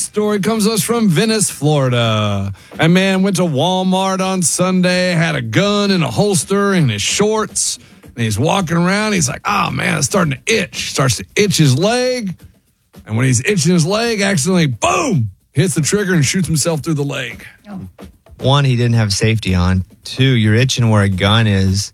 This story comes to us from Venice, Florida. A man went to Walmart on Sunday, had a gun in a holster in his shorts, and he's walking around. He's like, oh, man, it's starting to itch. Starts to itch his leg. And when he's itching his leg, accidentally, boom, hits the trigger and shoots himself through the leg. Oh. One, he didn't have safety on. Two, you're itching where a gun is.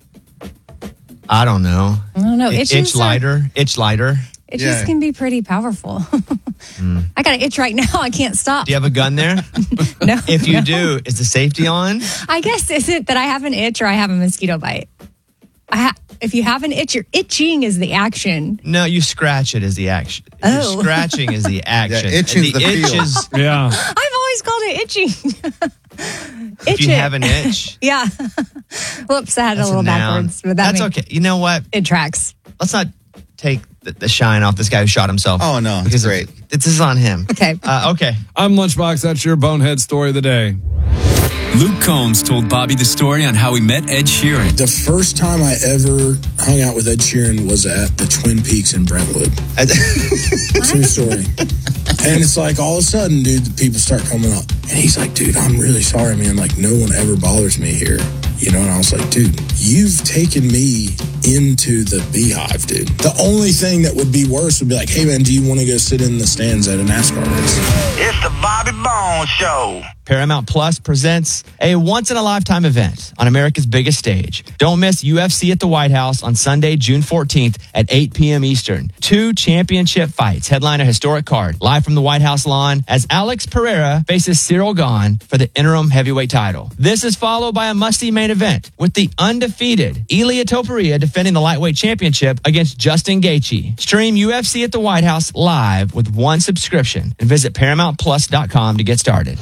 I don't know. Itch lighter. Itches can be pretty powerful. I got an itch right now. I can't stop. Do you have a gun there? No. If you do, is the safety on? I guess, is it that I have an itch or I have a mosquito bite? If you have an itch, you're itching is the action. No, you scratch it as the action. Oh. Scratching is the action. Yeah, itching's the itch feel. is... Yeah. I've always called it itching. If you have an itch. Yeah. Whoops, I had it a little backwards. But That's okay. You know what? It tracks. Let's not take the shine off this guy who shot himself. Oh, no. Because great. This is on him. Okay. Okay. I'm Lunchbox. That's your bonehead story of the day. Luke Combs told Bobby the story on how he met Ed Sheeran. The first time I ever hung out with Ed Sheeran was at the Twin Peaks in Brentwood. True story. And it's like all of a sudden, dude, the people start coming up. And he's like, dude, I'm really sorry, man. Like, no one ever bothers me here. You know, and I was like, dude, you've taken me into the Beehive, dude. The only thing that would be worse would be like, hey, man, do you want to go sit in the stands at a NASCAR race? It's the Bobby Bones Show. Paramount Plus presents a once-in-a-lifetime event on America's biggest stage. Don't miss UFC at the White House on Sunday, June 14th at 8 p.m. Eastern. 2 championship fights headline a historic card live from the White House lawn as Alex Pereira faces Cyril Gahn for the interim heavyweight title. This is followed by a musty main event with the undefeated Ilia Topuria defending the lightweight championship against Justin Gaethje. Stream UFC at the White House live with one subscription and visit ParamountPlus.com to get started.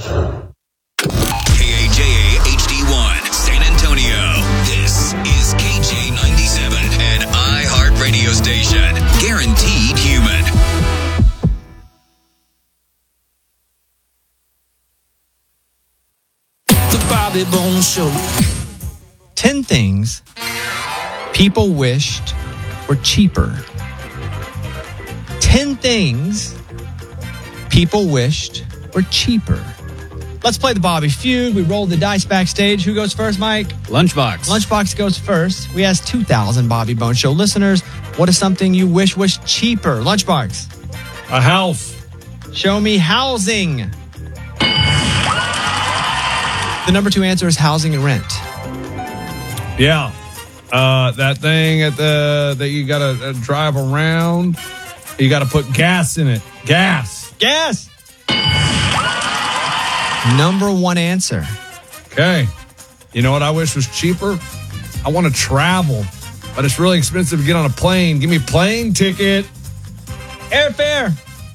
KAJA HD1, San Antonio. This is KJ97, an iHeart radio station. Guaranteed human. The Bobby Bones Show. 10 things people wished were cheaper. 10 things people wished were cheaper. Let's play the Bobby Feud. We rolled the dice backstage. Who goes first, Mike? Lunchbox. Lunchbox goes first. We asked 2,000 Bobby Bones Show listeners, what is something you wish was cheaper? Lunchbox. A house. Show me housing. The number 2 answer is housing and rent. Yeah. That thing that you got to drive around. You got to put gas in it. Gas. Number 1 answer. Okay. You know what I wish was cheaper? I want to travel, but it's really expensive to get on a plane. Give me a plane ticket. Airfare.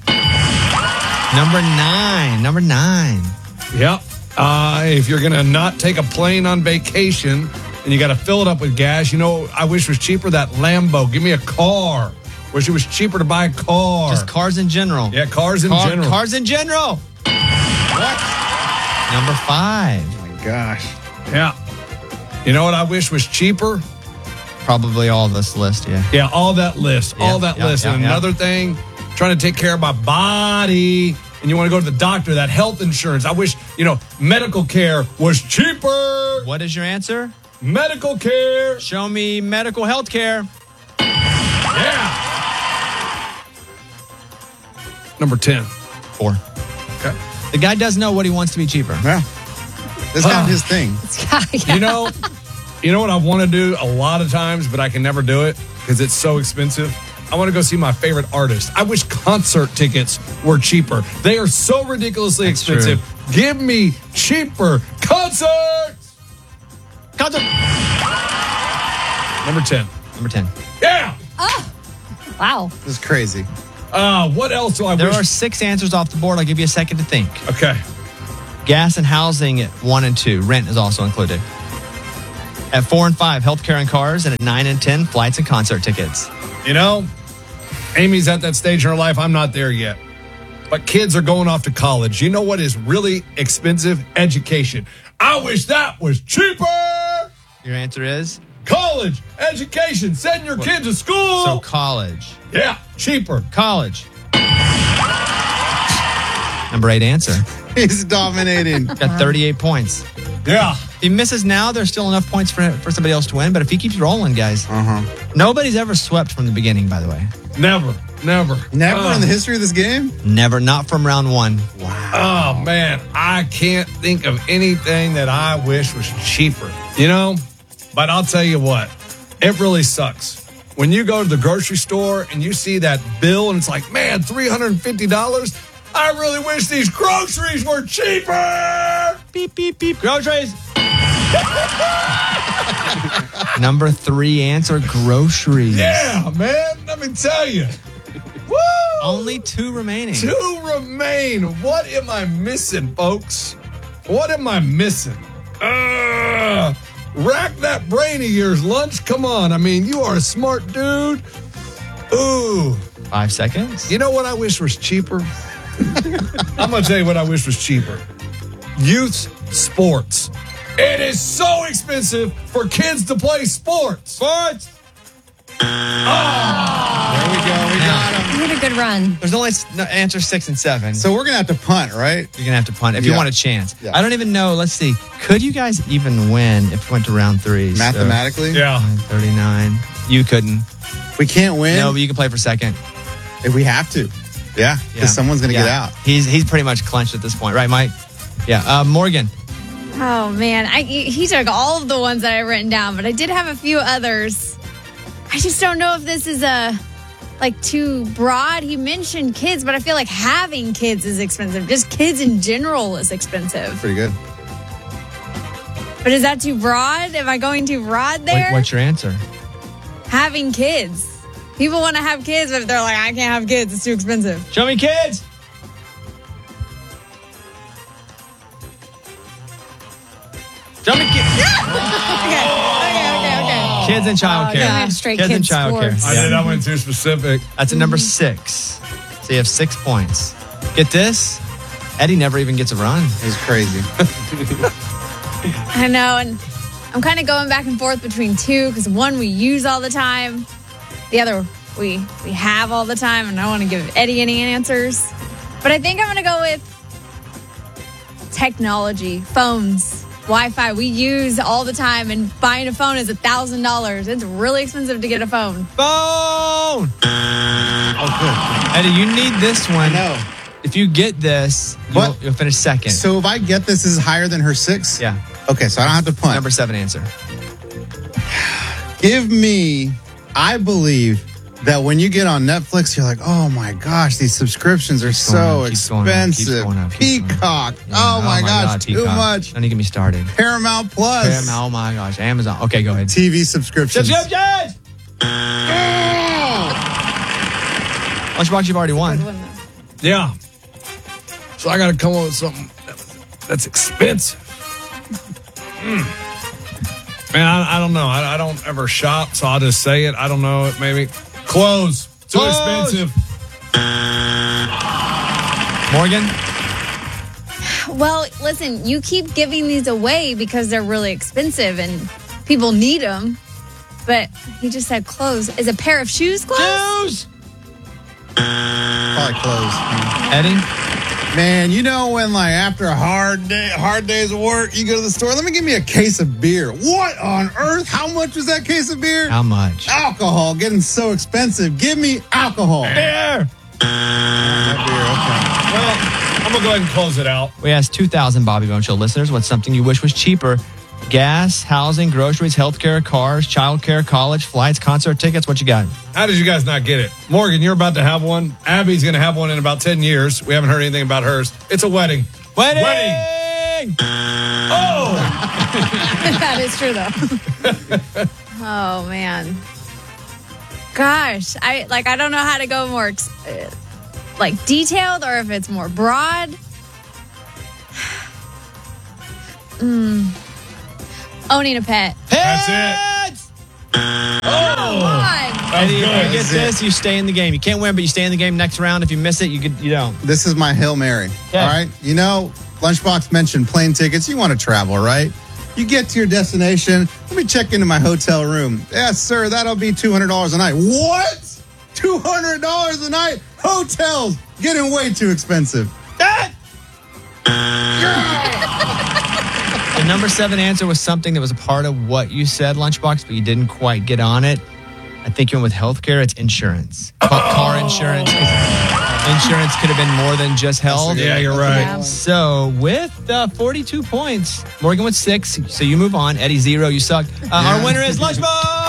Number 9. Yep. If you're going to not take a plane on vacation and you got to fill it up with gas, you know, I wish was cheaper, that Lambo. Give me a car. Wish it was cheaper to buy a car. Just cars in general. Yeah, cars in general. Cars in general. What? Number 5. Oh, my gosh. Yeah. You know what I wish was cheaper? Probably all this list, yeah. Yeah, all that list. And another thing, trying to take care of my body, and you want to go to the doctor, that health insurance. I wish, medical care was cheaper. What is your answer? Medical care. Show me medical health care. Yeah. Number 10. 4. Okay. The guy does know what he wants to be cheaper. Yeah. That's not his thing. Yeah. You know what I want to do a lot of times, but I can never do it because it's so expensive? I want to go see my favorite artist. I wish concert tickets were cheaper. They are so ridiculously expensive. True. Give me cheaper concerts. Number 10. Number 10. Yeah. Oh, wow. This is crazy. What else do I There wish? are 6 answers off the board. I'll give you a second to think. Okay. Gas and housing at 1 and 2. Rent is also included. At 4 and 5, healthcare and cars. And at 9 and 10, flights and concert tickets. Amy's at that stage in her life. I'm not there yet. But kids are going off to college. You know what is really expensive? Education. I wish that was cheaper. Your answer is? College. Education. Send your kids to school. So college. Yeah, cheaper. College. Number 8 answer. He's dominating. Got 38 points. Yeah. If he misses now, there's still enough points for somebody else to win. But if he keeps rolling, guys, nobody's ever swept from the beginning, by the way. Never. Never in the history of this game? Never, not from round 1. Oh, man. I can't think of anything that I wish was cheaper, you know? But I'll tell you what, it really sucks. When you go to the grocery store and you see that bill and it's like, man, $350, I really wish these groceries were cheaper. Beep, beep, beep. Groceries. Number 3 answer, groceries. Yeah, man. Let me tell you. Woo! Only 2 remaining. 2 remain. What am I missing, folks? What am I missing? Rack that brain of yours, Lunch. Come on. I mean, you are a smart dude. Ooh. 5 seconds. You know what I wish was cheaper? I'm going to tell you what I wish was cheaper. Youth sports. It is so expensive for kids to play sports. Sports. There we go. We got him. You had a good run. There's only answer 6 and 7. So we're going to have to punt, right? You're going to have to punt if you want a chance. Yeah. I don't even know. Let's see. Could you guys even win if we went to round 3? Mathematically? Yeah. 39. You couldn't. We can't win? No, but you can play for second. If we have to. Yeah, because someone's going to get out. He's pretty much clenched at this point. Right, Mike? Yeah. Morgan. Oh, man. He took all of the ones that I've written down, but I did have a few others. I just don't know if this is too broad. He mentioned kids, but I feel like having kids is expensive. Just kids in general is expensive. Pretty good. But is that too broad? Am I going too broad there? What's your answer? Having kids. People want to have kids, but they're like, I can't have kids. It's too expensive. Show me kids. Show me kids. Okay. Kids and childcare. yeah. Straight kids and kids childcare. sports. I went too specific. That's at number 6. So you have 6 points. Get this? Eddie never even gets a run. He's crazy. I know, and I'm kind of going back and forth between 2 because one we use all the time, the other we have all the time, and I don't want to give Eddie any answers. But I think I'm going to go with technology, phones, Wi-Fi. We use all the time, and buying a phone is $1,000. It's really expensive to get a phone. Phone! Oh, good. Eddie, you need this one. No. If you get this, you'll finish second. So if I get this is higher than her 6? Yeah. Okay, so I don't have to punt. Number 7 answer. Give me, I believe that when you get on Netflix, you're like, oh my gosh, these subscriptions are so expensive. Peacock. Oh my gosh, too much. Don't even get me started. Paramount Plus. Oh my gosh, Amazon. Okay, go ahead. TV subscriptions. Subscriptions! Lunchbox, you've already won. Yeah. So I got to come up with something that's expensive. Man, I don't know. I don't ever shop, so I'll just say it. I don't know. Maybe clothes. Too expensive. Morgan? Well, listen, you keep giving these away because they're really expensive and people need them. But he just said clothes. Is a pair of shoes clothes? Shoes! Probably clothes. Eddie? Man, you know when after a hard days of work, you go to the store, let me give me a case of beer. What on earth? How much was that case of beer? How much? Alcohol getting so expensive. Give me alcohol. Beer! Well, I'm going to go ahead and close it out. We asked 2,000 Bobby Bone Show listeners what's something you wish was cheaper. Gas, housing, groceries, healthcare, cars, childcare, college, flights, concert tickets. What you got? How did you guys not get it? Morgan, you're about to have one. Abby's going to have one in about 10 years. We haven't heard anything about hers. It's a wedding. Wedding! Oh! That is true, though. Oh, man. Gosh, I don't know how to go more detailed or if it's more broad. Owning a pet. That's it. Come on. Eddie, if you get this, you stay in the game. You can't win, but you stay in the game. Next round, if you miss it, you don't. This is my Hail Mary. Okay. All right. You know, Lunchbox mentioned plane tickets. You want to travel, right? You get to your destination. Let me check into my hotel room. Yes, sir. That'll be $200 a night. What? $200 a night? Hotels getting way too expensive. number 7 answer was something that was a part of what you said, Lunchbox, but you didn't quite get on it. I think you went with healthcare. It's insurance. Car insurance. Insurance could have been more than just health. Yeah, you're right. Yeah. So with 42 points, Morgan with 6. So you move on. Eddie 0. You suck. Our winner is Lunchbox.